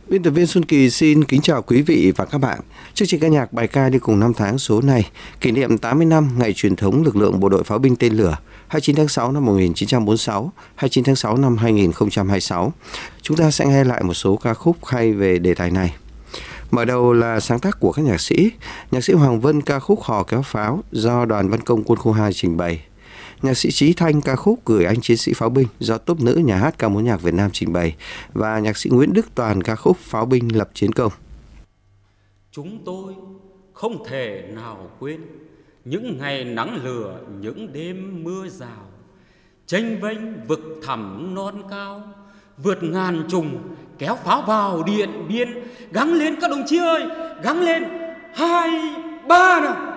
Biên tập viên Xuân Kỳ xin kính chào quý vị và các bạn. Chương trình ca nhạc bài ca đi cùng năm tháng số này kỷ niệm 80 năm ngày truyền thống lực lượng bộ đội pháo binh tên lửa 29 tháng 6 năm 1946, 29 tháng 6 năm 2026. Chúng ta sẽ nghe lại một số ca khúc hay về đề tài này. Mở đầu là sáng tác của các nhạc sĩ Hoàng Vân ca khúc Hò kéo pháo do Đoàn Văn Công Quân khu 2 trình bày. Nhạc sĩ Chí Thanh ca khúc Gửi anh chiến sĩ pháo binh do tốp nữ Nhà hát ca mối nhạc Việt Nam trình bày, và nhạc sĩ Nguyễn Đức Toàn ca khúc Pháo binh lập chiến công. Chúng tôi không thể nào quên những ngày nắng lửa, những đêm mưa rào, chênh vênh vực thẳm non cao, vượt ngàn trùng kéo pháo vào Điện Biên. Gắng lên các đồng chí ơi, gắng lên, 2, 3 nào.